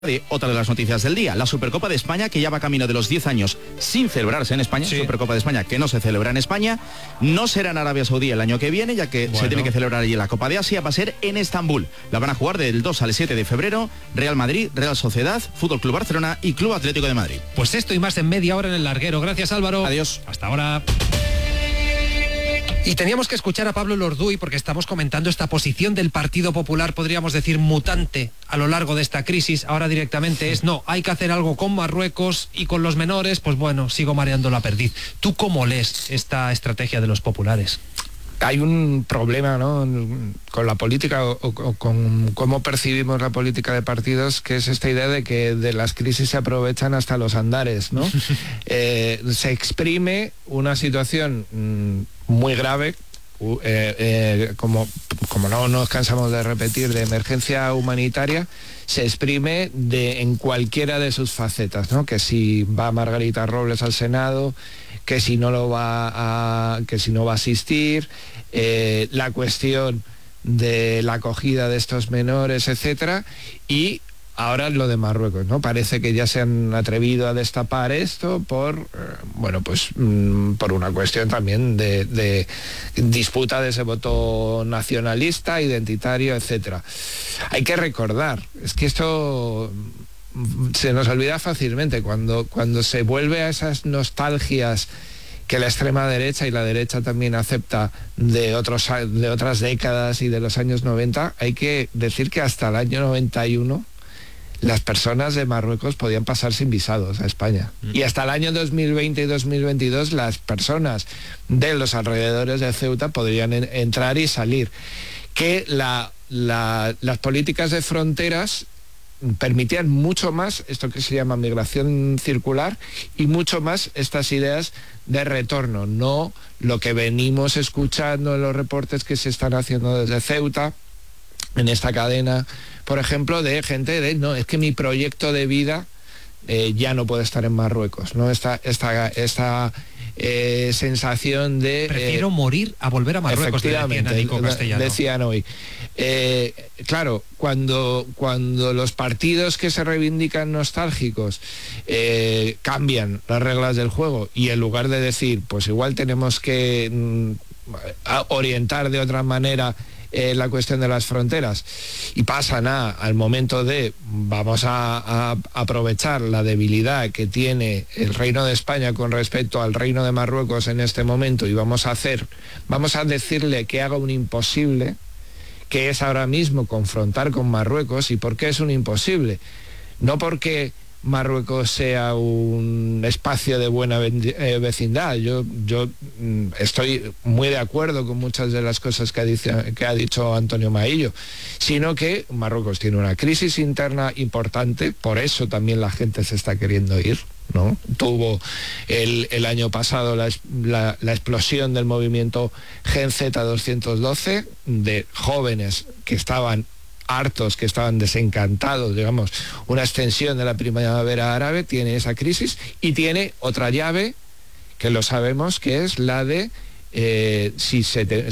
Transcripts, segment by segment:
Otra de las noticias del día, la Supercopa de España, que ya va camino de los 10 años sin celebrarse en España. Sí. Supercopa de España que no se celebra en España, no será en Arabia Saudí el año que viene, ya que se tiene que celebrar allí la Copa de Asia. Va a ser en Estambul. La van a jugar del 2 al 7 de febrero Real Madrid, Real Sociedad, Fútbol Club Barcelona y Club Atlético de Madrid. Pues esto y más en media hora en El Larguero. Gracias, Álvaro. Adiós. Hasta ahora. Y teníamos que escuchar a Pablo Lorduy porque estamos comentando esta posición del Partido Popular, podríamos decir mutante a lo largo de esta crisis. Ahora directamente es no, hay que hacer algo con Marruecos y con los menores, pues bueno, sigo mareando la perdiz. ¿Tú cómo lees esta estrategia de los populares? Hay un problema, ¿no?, con la política o con cómo percibimos la política de partidos, que es esta idea de que de las crisis se aprovechan hasta los andares, ¿no? Se exprime una situación muy grave, como no nos cansamos de repetir, de emergencia humanitaria, se exprime en cualquiera de sus facetas, ¿no? Que si va Margarita Robles al Senado, que si no va a asistir, la cuestión de la acogida de estos menores, etcétera, y ahora lo de Marruecos, ¿no? Parece que ya se han atrevido a destapar esto por una cuestión también de disputa de ese voto nacionalista, identitario, etcétera. Hay que recordar, es que esto se nos olvida fácilmente cuando se vuelve a esas nostalgias que la extrema derecha y la derecha también acepta de otras décadas y de los años 90. Hay que decir que hasta el año 91 las personas de Marruecos podían pasar sin visados a España. Y hasta el año 2020 y 2022 las personas de los alrededores de Ceuta podrían entrar y salir. Que las políticas de fronteras permitían mucho más esto que se llama migración circular y mucho más estas ideas de retorno, no lo que venimos escuchando en los reportes que se están haciendo desde Ceuta, en esta cadena, por ejemplo, de gente no, es que mi proyecto de vida ya no puede estar en Marruecos, ¿no? Esta sensación de prefiero morir a volver a Marruecos, decían hoy. Claro, cuando los partidos que se reivindican nostálgicos cambian las reglas del juego y en lugar de decir, pues igual tenemos que orientar de otra manera la cuestión de las fronteras y pasan al momento de vamos a aprovechar la debilidad que tiene el Reino de España con respecto al Reino de Marruecos en este momento y vamos a decirle que haga un imposible, que es ahora mismo confrontar con Marruecos. ¿Y por qué es un imposible? No porque Marruecos sea un espacio de buena vecindad. Yo estoy muy de acuerdo con muchas de las cosas que ha dicho Antonio Maillo, sino que Marruecos tiene una crisis interna importante, por eso también la gente se está queriendo ir, ¿no? Tuvo el año pasado la explosión del movimiento Gen Z 212 de jóvenes que estaban hartos, que estaban desencantados, digamos, una extensión de la primavera árabe. Tiene esa crisis y tiene otra llave que lo sabemos, que es la de si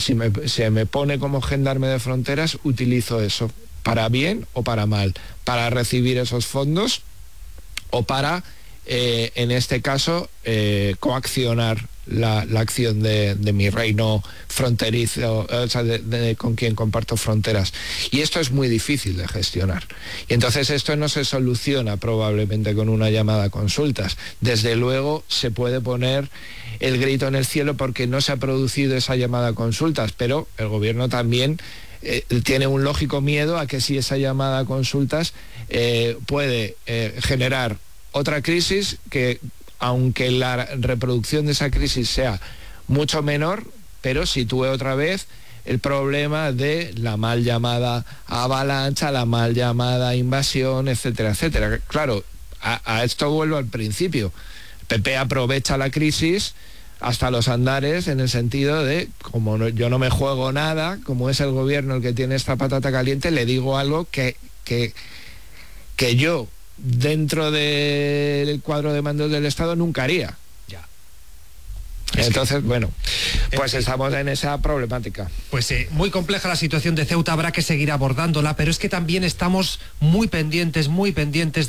se me pone como gendarme de fronteras, utilizo eso para bien o para mal, para recibir esos fondos o para en este caso coaccionar la acción de mi reino fronterizo, o sea, con quien comparto fronteras. Y esto es muy difícil de gestionar. Y entonces esto no se soluciona probablemente con una llamada a consultas. Desde luego se puede poner el grito en el cielo porque no se ha producido esa llamada a consultas, pero el gobierno también tiene un lógico miedo a que si esa llamada a consultas puede generar otra crisis que, aunque la reproducción de esa crisis sea mucho menor, pero sitúe otra vez el problema de la mal llamada avalancha, la mal llamada invasión, etcétera, etcétera. Claro, a esto vuelvo al principio. PP aprovecha la crisis hasta los andares en el sentido de, como yo no me juego nada, como es el gobierno el que tiene esta patata caliente, le digo algo que yo, dentro del cuadro de mandos del Estado, nunca haría. Ya. Entonces, bueno, pues estamos en esa problemática. Pues muy compleja la situación de Ceuta, habrá que seguir abordándola, pero es que también estamos muy pendientes